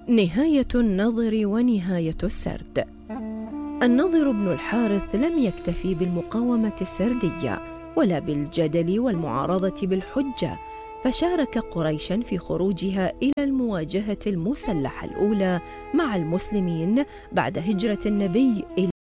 نهاية النظر ونهاية السرد. النضر بن الحارث لم يكتفي بالمقاومة السردية ولا بالجدل والمعارضة بالحجة، فشارك قريشا في خروجها إلى المواجهة المسلحة الأولى مع المسلمين بعد هجرة النبي إلى